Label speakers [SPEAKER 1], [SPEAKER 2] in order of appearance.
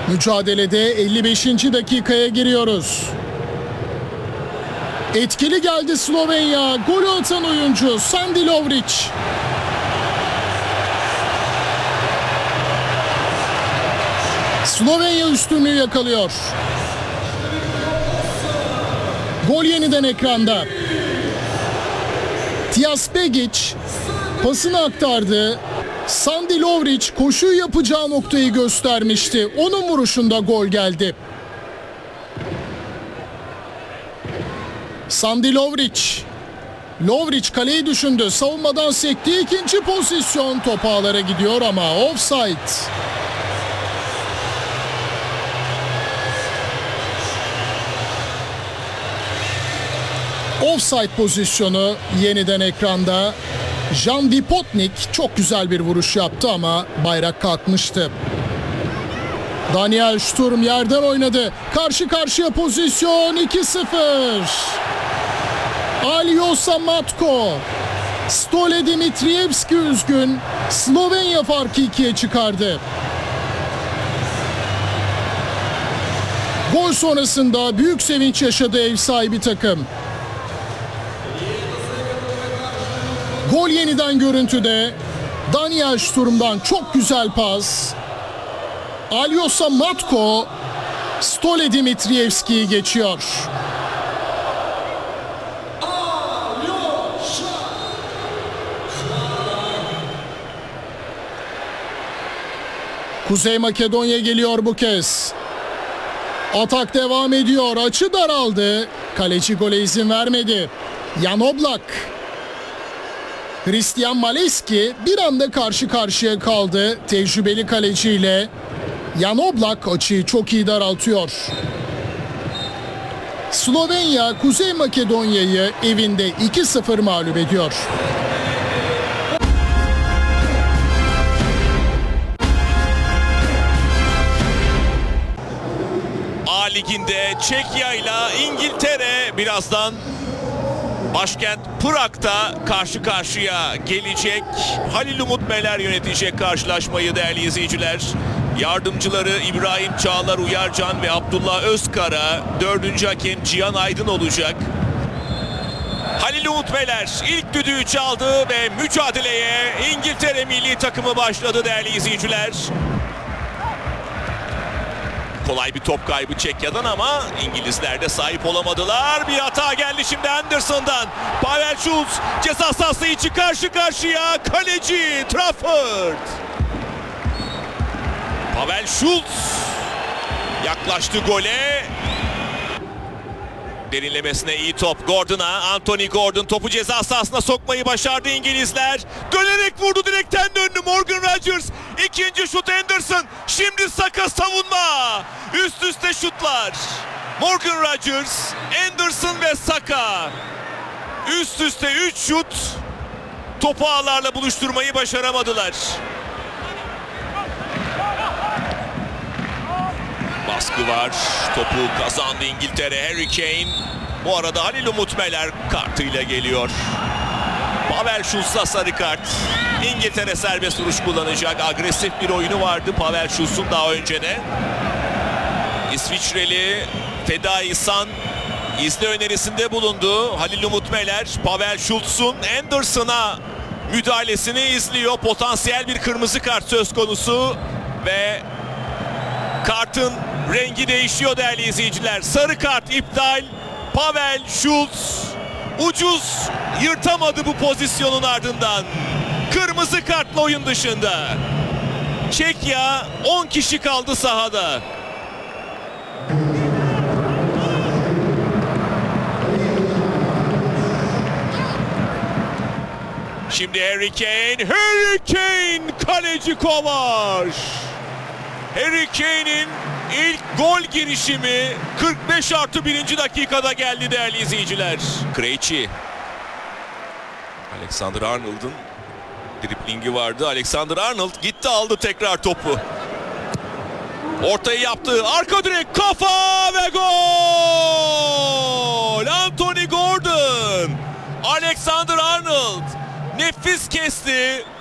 [SPEAKER 1] Mücadelede 55. dakikaya giriyoruz. Etkili geldi Slovenya. Golü atan oyuncu Sandi Lovric. Slovenya üstünlüğü yakalıyor. Gol yeniden ekranda. Tijas Begic pasını aktardı. Sandi Lovric koşuyu yapacağı noktayı göstermişti. Onun vuruşunda gol geldi. Sandi Lovric. Lovric kaleyi düşündü. Savunmadan sekti. İkinci pozisyon top ağlara gidiyor ama offside. Offside pozisyonu yeniden ekranda. Jan Vipotnik çok güzel bir vuruş yaptı ama bayrak kalkmıştı. Daniel Sturm yerden oynadı. Karşı karşıya pozisyon 2-0. Aljoša Matko. Stole Dimitrievski üzgün. Slovenya farkı 2'ye çıkardı. Gol sonrasında büyük sevinç yaşadı ev sahibi takım. Gol yeniden görüntüde. Daniel Sturm'dan çok güzel pas. Aljoša Matko Stole Dimitrievski'yi geçiyor. Kuzey Makedonya geliyor bu kez. Atak devam ediyor. Açı daraldı. Kaleci gole izin vermedi. Jan Oblak. Christian Maleski bir anda karşı karşıya kaldı tecrübeli kaleciyle. Jan Oblak açıyı çok iyi daraltıyor. Slovenya Kuzey Makedonya'yı evinde 2-0 mağlup ediyor.
[SPEAKER 2] A Ligi'nde Çekya ile İngiltere birazdan başkent Prag'da karşı karşıya gelecek. Halil Umut Meler yönetecek karşılaşmayı değerli izleyiciler. Yardımcıları İbrahim Çağlar Uyarcan ve Abdullah Özkara. Dördüncü hakem Cihan Aydın olacak. Halil Umut Meler ilk düdüğü çaldı ve mücadeleye İngiltere milli takımı başladı değerli izleyiciler. Kolay bir top kaybı Çekya'dan ama İngilizler de sahip olamadılar. Bir hata geldi şimdi Anderson'dan. Pavel Schulz ceza sahası içi karşı karşıya. Kaleci Trafford. Pavel Schulz yaklaştı gole. Derinlemesine iyi top Gordon'a. Anthony Gordon topu ceza sahasına sokmayı başardı İngilizler. Dönerek vurdu, direkten döndü Morgan Rodgers. İkinci şut Anderson. Şimdi Saka savunma. Üst üste şutlar. Morgan Rodgers, Anderson ve Saka. Üst üste 3 şut. Topu ağlarla buluşturmayı başaramadılar. Baskı var. Topu kazandı İngiltere. Harry Kane. Bu arada Halil Umut Meler kartıyla geliyor. Pavel Schulz'a sarı kart. İngiltere serbest vuruş kullanacak. Agresif bir oyunu vardı Pavel Schulz'un daha önce de. İsviçreli Fedai San izle önerisinde bulundu. Halil Umut Meler Pavel Schulz'un Anderson'a müdahalesini izliyor. Potansiyel bir kırmızı kart söz konusu ve kartın rengi değişiyor değerli izleyiciler. Sarı kart iptal. Pavel Schulz ucuz yırtamadı bu pozisyonun ardından. Kırmızı kartla oyun dışında. Çekya 10 kişi kaldı sahada. Şimdi Harry Kane. Harry Kane kaleci kovar. Harry Kane'in ilk gol girişimi 45+1. dakikada geldi değerli izleyiciler. Krejci. Alexander Arnold'un driblingi vardı. Alexander Arnold gitti aldı tekrar topu. Ortayı yaptı. Arka direk kafa ve gol! Anthony Gordon. Alexander Arnold nefis kesti.